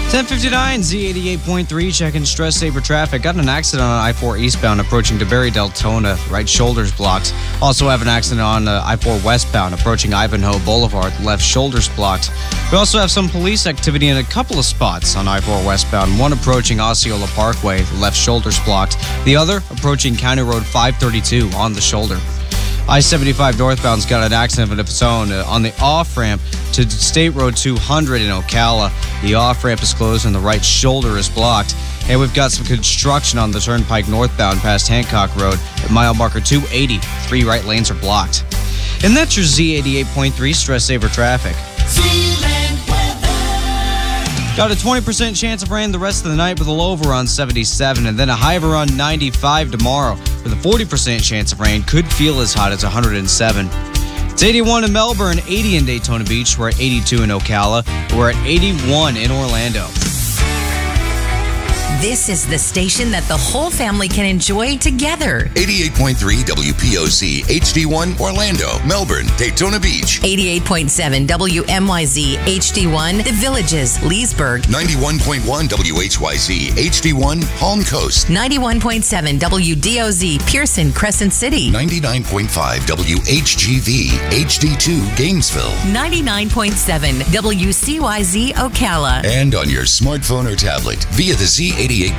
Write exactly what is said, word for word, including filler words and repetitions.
ten fifty-nine, Z eighty-eight point three, checking stress saver traffic. Got in an accident on I four eastbound approaching DeBerry Deltona. Right shoulder's blocked. Also have an accident on uh, I four westbound approaching Ivanhoe Boulevard. Left shoulder's blocked. We also have some police activity in a couple of spots on I four westbound. One approaching Osceola Parkway. Left shoulder's blocked. The other approaching County Road five thirty-two on the shoulder. I seventy-five northbound's got an accident of its own uh, on the off-ramp to State Road two hundred in Ocala. The off-ramp is closed and the right shoulder is blocked. And we've got some construction on the Turnpike northbound past Hancock Road at mile marker two eighty. Three right lanes are blocked. And that's your Z eighty-eight point three stress saver traffic. Got a twenty percent chance of rain the rest of the night with a low of around seventy-seven, and then a high of around ninety-five tomorrow with a forty percent chance of rain. Could feel as hot as one hundred seven. It's eighty-one in Melbourne, eighty in Daytona Beach. We're at eighty-two in Ocala. We're at eighty-one in Orlando. This is the station that the whole family can enjoy together. eighty-eight point three W P O Z H D one Orlando, Melbourne, Daytona Beach. eighty-eight point seven W M Y Z H D one The Villages, Leesburg. ninety-one point one W H Y Z H D one Palm Coast. ninety-one point seven W D O Z Pearson, Crescent City. ninety-nine point five W H G V H D two Gainesville. ninety-nine point seven W C Y Z Ocala. And on your smartphone or tablet via the Z eighty-eight